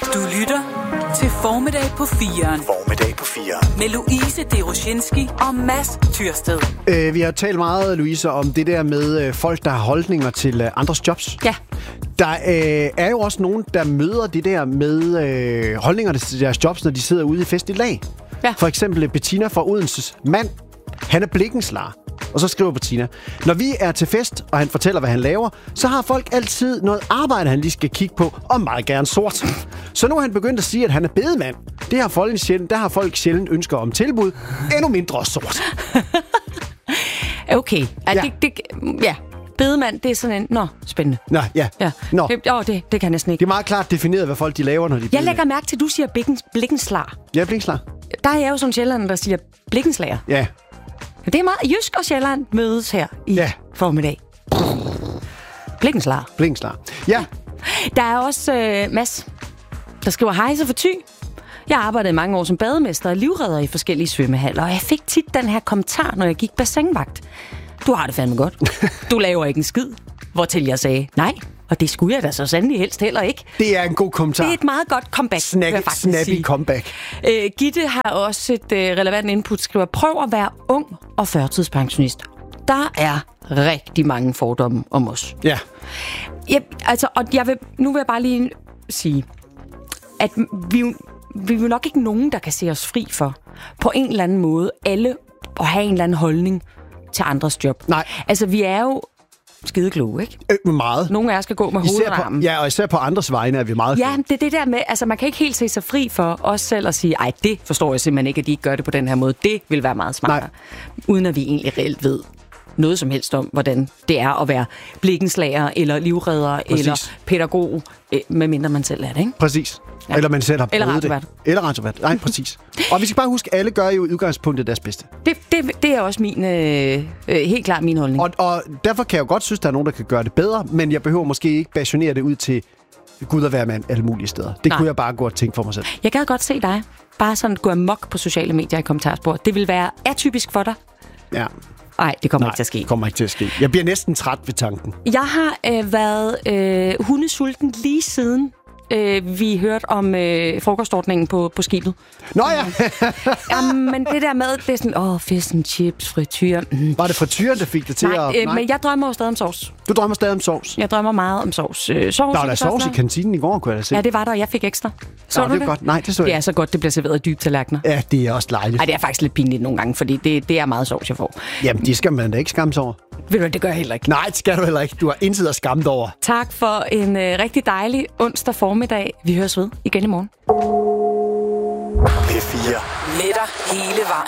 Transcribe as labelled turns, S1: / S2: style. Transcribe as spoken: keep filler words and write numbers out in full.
S1: Du lytter til Formiddag på firen.
S2: Formiddag på firen.
S1: Med Louise Deroshinski og Mads Tyrsted.
S3: Øh, vi har talt meget, Louise, om det der med øh, folk, der har holdninger til øh, andres jobs.
S4: Ja.
S3: Der øh, er jo også nogen, der møder det der med øh, holdningerne til deres jobs, når de sidder ude i fest i lag.
S4: Ja.
S3: For eksempel Bettina fra Odenses mand. Han er blikkenslager. Og så skriver Bettina: når vi er til fest, og han fortæller, hvad han laver, så har folk altid noget arbejde, han lige skal kigge på, og meget gerne sort. Så nu er han begyndt at sige, at han er bedemand. Det har folk sjældent, der har folk sjældent ønsker om tilbud. Endnu mindre sort.
S4: Okay. Ja,
S3: Ja.
S4: Det, det, ja. Bedemand, det er sådan en... Nå, spændende.
S3: Nå, ja.
S4: Ja.
S3: Nå.
S4: Det, åh, det, det kan jeg næsten ikke.
S3: Det er meget klart defineret, hvad folk de laver, når de er
S4: Jeg
S3: bedemand.
S4: lægger mærke til, at du siger blikkenslager.
S3: Ja, blikkenslager.
S4: Der er jeg jo sådan sjælland, der siger blikkenslager.
S3: Ja.
S4: Det er meget... Jysk og Sjælland mødes her i
S3: Ja.
S4: formiddag. Blikkenslager.
S3: Blikkenslager. Ja.
S4: Der er også øh, Mads, der skriver: hejse for Thy. Jeg arbejdede i mange år som bademester og livredder i forskellige svømmehaller, og jeg fik tit den her kommentar, når jeg gik bassinvagt. Du har det fandme godt. Du laver ikke en skid. Hvortil jeg sagde, nej, og det skulle jeg da så sandelig helst heller ikke.
S3: Det er en god kommentar.
S4: Det er et meget godt comeback,
S3: Snack,
S4: vil jeg faktisk
S3: snappy
S4: sige.
S3: comeback.
S4: Øh, Gitte har også et øh, relevant input, skriver: prøv at være ung og førtidspensionist. Der er rigtig mange fordomme om os.
S3: Ja.
S4: Jeg, altså, og jeg vil, nu vil jeg bare lige sige, at vi, vi er jo nok ikke nogen, der kan se os fri for, på en eller anden måde, alle at have en eller anden holdning til andres job.
S3: Nej.
S4: Altså, vi er jo skide kloge, ikke?
S3: Øh, meget.
S4: Nogle af os skal gå med
S3: Især
S4: hovedet
S3: på,
S4: armen.
S3: ja, og især på andres vegne er vi meget
S4: Ja,
S3: kloge.
S4: det er det der med, altså man kan ikke helt se sig fri for os selv at sige, ej, det forstår jeg simpelthen ikke, at de ikke gør det på den her måde. Det vil være meget smartere. Nej. Uden at vi egentlig reelt ved noget som helst om, hvordan det er at være blikkenslager, eller livredder,
S3: Præcis.
S4: eller pædagog, øh, medmindre man selv er det, ikke?
S3: Præcis.
S4: Ja.
S3: Eller man selv har
S4: Eller
S3: prøvet det.
S4: radiovært.
S3: Eller radiovært. Nej, præcis. Og vi skal bare huske, at alle gør jo i udgangspunktet deres bedste.
S4: Det, det, det er også min, øh, øh, helt klart min holdning.
S3: Og, og derfor kan jeg jo godt synes, at der er nogen, der kan gøre det bedre, men jeg behøver måske ikke passionere det ud til Gud og hver mand alle mulige steder. Det
S4: Nej.
S3: kunne jeg bare godt tænke for mig selv.
S4: Jeg gad godt se dig bare sådan gå amok på sociale medier i kommentarspor. Det vil være atypisk for dig.
S3: Ja.
S4: Nej, det kommer
S3: Nej,
S4: ikke til at ske.
S3: det kommer ikke til at ske. Jeg bliver næsten træt ved tanken.
S4: Jeg har øh, været øh, hundesulten lige siden øh, vi hørte om øh, frokostordningen på, på skibet.
S3: Nå ja!
S4: Jamen, det der med, det er sådan, åh, fish and chips, frityr. Mm.
S3: Var det frityren, der fik det til
S4: Nej,
S3: at...
S4: øh, men jeg drømmer jo stadig om sovs.
S3: Du drømmer stadig om sovs.
S4: Jeg drømmer meget om sovs. Øh, sovs
S3: Der var der sovs i kantinen i går, kunne jeg da se.
S4: Ja, det var der, og jeg fik ekstra. Så
S3: Nå,
S4: du
S3: det er godt. Nej, det så jeg
S4: Det er
S3: ikke.
S4: så godt, det bliver serveret i dybe tallerkener.
S3: Ja, det er også dejligt.
S4: Ej, det er faktisk lidt pinligt nogle gange, fordi det, det er meget sovs, jeg får.
S3: Jamen, det skal man da ikke skamme sig over.
S4: Ved du hvad, det gør jeg heller ikke.
S3: Nej, det skal du heller ikke. Du har intet at skamme dig over.
S4: Tak for en øh, rigtig dejlig onsdag formiddag. Vi høres ved igen i morgen.
S2: P fire.
S1: Med dig hele vejen.